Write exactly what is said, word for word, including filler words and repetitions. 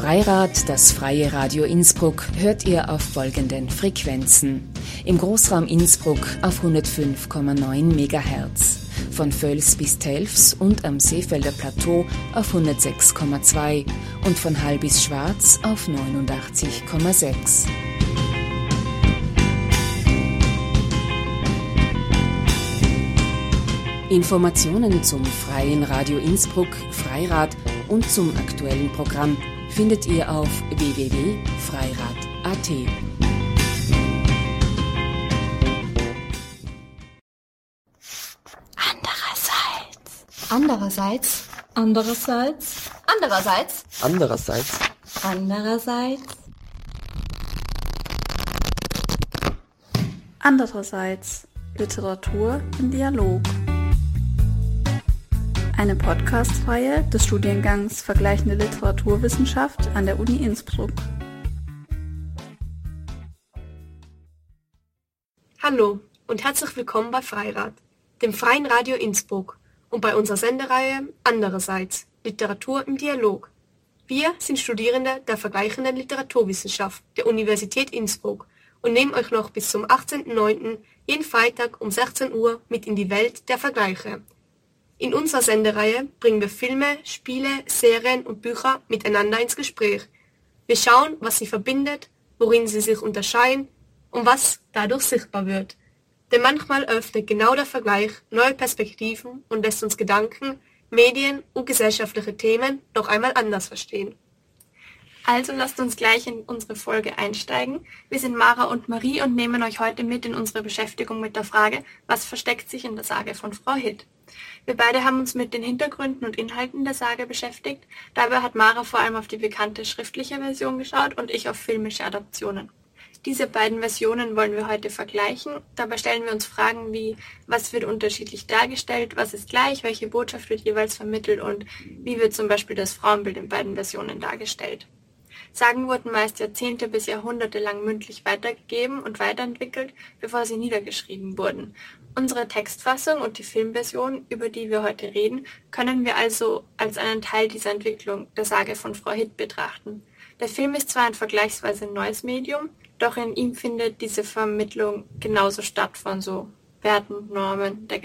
Freirad, das freie Radio Innsbruck, hört ihr auf folgenden Frequenzen. Im Großraum Innsbruck auf hundertfünf Komma neun Megahertz, von Völs bis Telfs und am Seefelder Plateau auf hundertsechs Komma zwei und von Hall bis Schwarz auf neunundachtzig Komma sechs. Informationen zum Freien Radio Innsbruck, Freirad und zum aktuellen Programm findet ihr auf w w w punkt freirad punkt a t. Andererseits. Andererseits. Andererseits. Andererseits. Andererseits. Andererseits. Literatur im Dialog. Eine Podcast-Reihe des Studiengangs Vergleichende Literaturwissenschaft an der Uni Innsbruck. Hallo und herzlich willkommen bei Freirad, dem Freien Radio Innsbruck und bei unserer Sendereihe Andererseits, Literatur im Dialog. Wir sind Studierende der Vergleichenden Literaturwissenschaft der Universität Innsbruck und nehmen euch noch bis zum achtzehnten neunten jeden Freitag um sechzehn Uhr mit in die Welt der Vergleiche. In unserer Sendereihe bringen wir Filme, Spiele, Serien und Bücher miteinander ins Gespräch. Wir schauen, was sie verbindet, worin sie sich unterscheiden und was dadurch sichtbar wird. Denn manchmal öffnet genau der Vergleich neue Perspektiven und lässt uns Gedanken, Medien und gesellschaftliche Themen noch einmal anders verstehen. Also lasst uns gleich in unsere Folge einsteigen. Wir sind Mara und Marie und nehmen euch heute mit in unsere Beschäftigung mit der Frage, was versteckt sich in der Sage von Frau Hitt. Wir beide haben uns mit den Hintergründen und Inhalten der Sage beschäftigt. Dabei hat Mara vor allem auf die bekannte schriftliche Version geschaut und ich auf filmische Adaptionen. Diese beiden Versionen wollen wir heute vergleichen. Dabei stellen wir uns Fragen wie, was wird unterschiedlich dargestellt, was ist gleich, welche Botschaft wird jeweils vermittelt und wie wird zum Beispiel das Frauenbild in beiden Versionen dargestellt. Sagen wurden meist Jahrzehnte bis Jahrhunderte lang mündlich weitergegeben und weiterentwickelt, bevor sie niedergeschrieben wurden. Unsere Textfassung und die Filmversion, über die wir heute reden, können wir also als einen Teil dieser Entwicklung der Sage von Frau Hitt betrachten. Der Film ist zwar ein vergleichsweise neues Medium, doch in ihm findet diese Vermittlung genauso statt von so Werten, Normen der